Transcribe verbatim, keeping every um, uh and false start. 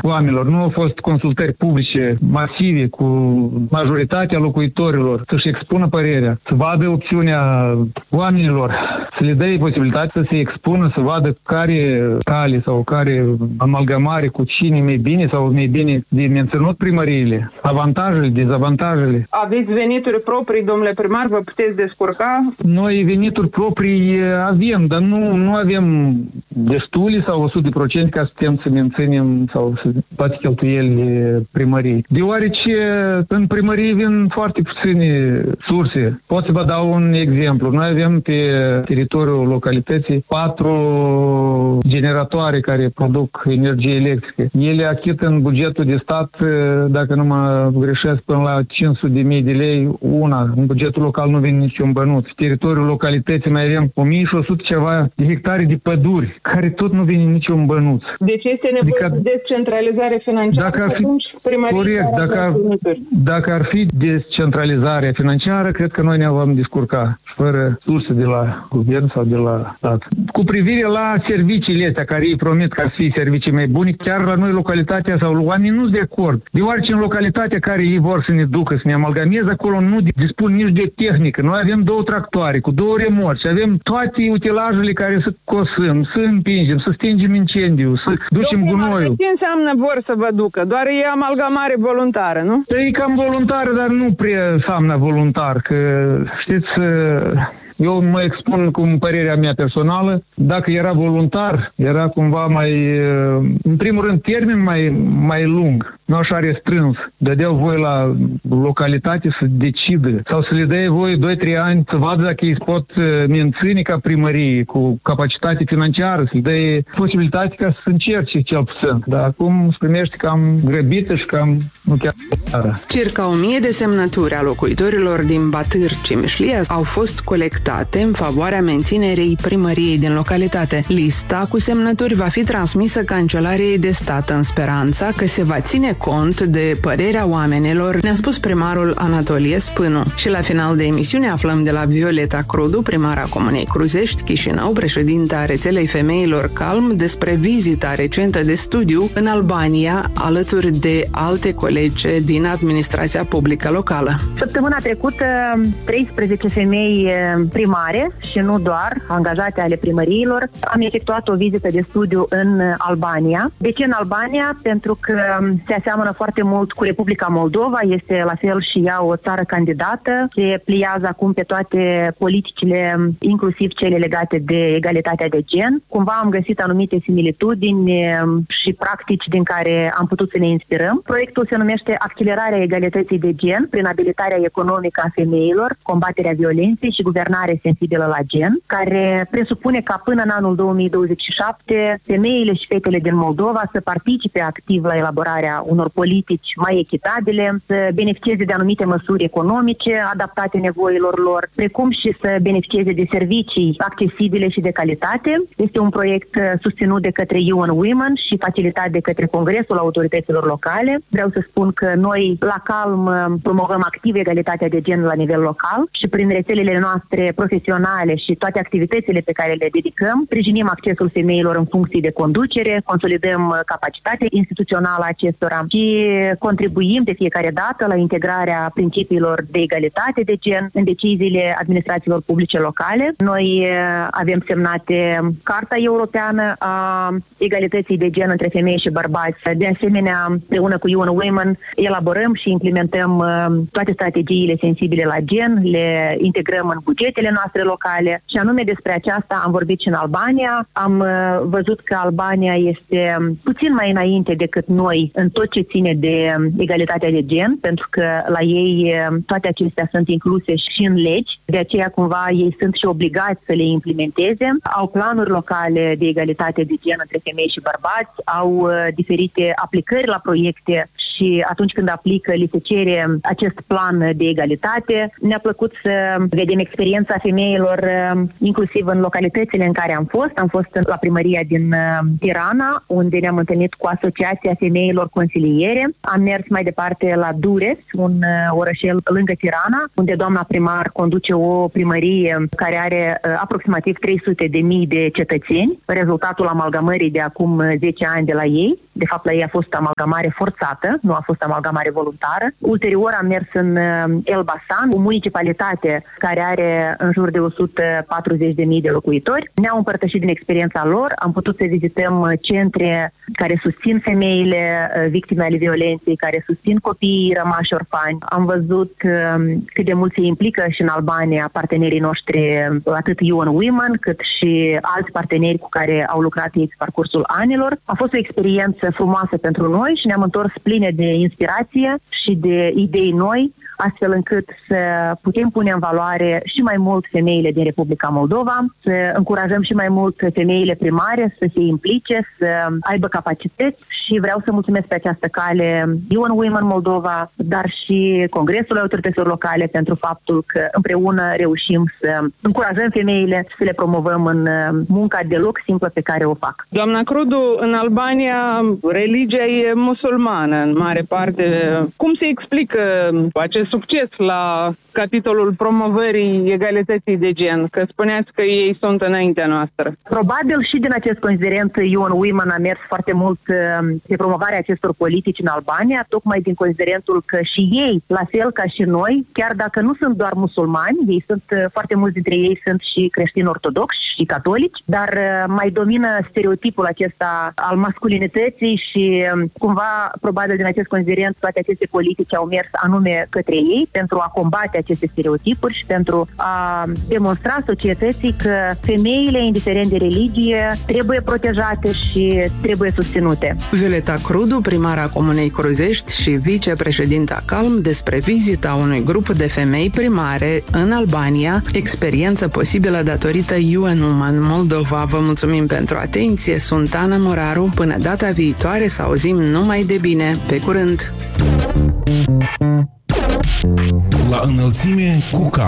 oamenilor. Nu au fost consultări publice masive cu majoritatea locuitorilor să-și expună părerea, să vadă opțiunea oamenilor, să le dea posibilitatea să se expună, să vadă care cale sau care amalgamare cu cine mai bine sau mai bine de menținut primăriile, avantajele, dezavantajele. Aveți venituri proprii, domnule primar, vă puteți descurca? Noi venituri proprii avem, dar nu, nu avem destule sau o sută la sută ca să putem să menținem sau să toate cheltuielile primăriei. Deoarece în primărie vin foarte puține surse. Pot să vă dau un exemplu. Noi avem pe teritoriul localității patru generatoare care produc energie electrică. Ele achită în bugetul de stat, dacă nu mă greșesc, până la cinci sute de mii de lei una. În bugetul local nu vine niciun bănuț. Teritoriul localității mai avem o mie și o sută ceva de hectare de păduri, care tot nu vine niciun bănuț. Deci este nevoie adică, de descentralizare financiară? Dacă ar fi, corect, dacă ar, dacă ar fi descentralizarea financiară, cred că noi ne vom descurca fără surse de la guvern sau de la stat. Cu privire la serviciile astea care îi promit că ar fi servicii mai bune, chiar la noi localitatea sau oamenii nu sunt de acord. Deoarece în localitatea care ei vor să ne ducă, să ne amalgameze, acolo nu dispun nici de tehnică. Noi avem două tractoare cu două remorci, avem toate utilajele care să cosăm, să împingem, să stingem incendiu, să ducem gunoiul. Ce înseamnă vor să vă ducă? Doar e amalgamare voluntară, nu? E cam voluntară, dar nu prea înseamnă voluntar, că știți... Eu mă expun cu părerea mea personală. Dacă era voluntar, era cumva mai, în primul rând, termen mai, mai lung, nu așa restrâns. Dădeau voi la localitate să decidă sau să le dea voi doi trei ani să vadă dacă ei pot menține ca primărie cu capacitate financiară, să le dea posibilitate ca să încerce cel puțin. Dar acum se primește cam grăbită și cam nu chiar. Circa o mie de semnături a locuitorilor din Batâr, Cimișlia au fost colectate în favoarea menținerei primăriei din localitate. Lista cu semnături va fi transmisă Cancelariei de Stat în speranța că se va ține cont de părerea oamenilor, ne-a spus primarul Anatolie Spânu. Și la final de emisiune aflăm de la Violeta Crudu, primara Comunei Cruzești, Chișinău, președinta rețelei femeilor Calm, despre vizita recentă de studiu în Albania, alături de alte colege din administrația publică locală. Săptămâna trecută, treisprezece femei primare și nu doar, angajate ale primăriilor, am efectuat o vizită de studiu în Albania. De ce în Albania? Pentru că se aseamănă foarte mult cu Republica Moldova, este la fel și ea o țară candidată, se pliază acum pe toate politicile, inclusiv cele legate de egalitatea de gen. Cumva am găsit anumite similitudini și practici din care am putut să ne inspirăm. Proiectul se numește Accelerarea egalității de gen prin abilitarea economică a femeilor, combaterea violenței și guvernarea sensibilă la gen, care presupune ca până în anul două mii douăzeci și șapte femeile și fetele din Moldova să participe activ la elaborarea unor politici mai echitabile, să beneficieze de anumite măsuri economice adaptate nevoilor lor, precum și să beneficieze de servicii accesibile și de calitate. Este un proiect susținut de către U N Women și facilitat de către Congresul Autorităților Locale. Vreau să spun că noi la Calm promovăm activ egalitatea de gen la nivel local și prin rețelele noastre profesionale și toate activitățile pe care le dedicăm, sprijinim accesul femeilor în funcții de conducere, consolidăm capacitatea instituțională a acestora și contribuim de fiecare dată la integrarea principiilor de egalitate de gen în deciziile administrațiilor publice locale. Noi avem semnate Carta Europeană a egalității de gen între femei și bărbați. De asemenea, împreună cu U N Women elaborăm și implementăm toate strategiile sensibile la gen, le integrăm în bugetele noastre locale și anume despre aceasta am vorbit și în Albania. Am uh, văzut că Albania este puțin mai înainte decât noi în tot ce ține de egalitatea de gen, pentru că la ei toate acestea sunt incluse și în legi, de aceea cumva ei sunt și obligați să le implementeze. Au planuri locale de egalitate de gen între femei și bărbați, au uh, diferite aplicări la proiecte și atunci când aplică, li se cere acest plan de egalitate. Ne-a plăcut să vedem experiența femeilor inclusiv în localitățile în care am fost. Am fost la primăria din Tirana, unde ne-am întâlnit cu Asociația Femeilor Consiliere. Am mers mai departe la Dures, un orășel lângă Tirana, unde doamna primar conduce o primărie care are aproximativ trei sute de mii de cetățeni, rezultatul amalgamării de acum zece ani de la ei. De fapt, la ei a fost amalgamare forțată, nu a fost amalgamare voluntară. Ulterior am mers în Elbasan, o municipalitate care are în jur de o sută patruzeci de mii de locuitori. Ne-au împărtășit din experiența lor, am putut să vizităm centre care susțin femeile victime ale violenței, care susțin copiii rămași orfani. Am văzut cât de mult se implică și în Albania partenerii noștri, atât U N Women, cât și alți parteneri cu care au lucrat ei pe parcursul anilor. A fost o experiență frumoasă pentru noi și ne-am întors pline de inspirație și de idei noi, astfel încât să putem pune în valoare și mai mult femeile din Republica Moldova, să încurajăm și mai mult femeile primare să se implice, să aibă capacități și vreau să mulțumesc pe această cale U N Women Moldova, dar și Congresul Autorităților Locale pentru faptul că împreună reușim să încurajăm femeile și să le promovăm în munca deloc simplă pe care o fac. Doamna Crudu, în Albania religia e musulmană în mare parte. Cum se explică acest succes la capitolul promovării egalității de gen? Că spuneați că ei sunt înaintea noastră. Probabil și din acest considerent U N Women a mers foarte mult pe promovarea acestor politici în Albania, tocmai din considerentul că și ei, la fel ca și noi, chiar dacă nu sunt doar musulmani, ei sunt, foarte mulți dintre ei sunt și creștini ortodoxi și catolici, dar mai domină stereotipul acesta al masculinității și cumva, probabil din acest considerent, toate aceste politici au mers anume către ei pentru a combate aceste stereotipuri și pentru a demonstra societății că femeile, indiferent de religie, trebuie protejate și trebuie susținute. Violeta Crudu, primara Comunei Cruzești și vicepreședinta Calm, despre vizita unui grup de femei primare în Albania, experiență posibilă datorită U N Women Moldova. Vă mulțumim pentru atenție, sunt Ana Moraru, până data viitoare să auzim numai de bine. Pe curând! La înălțime cu cap.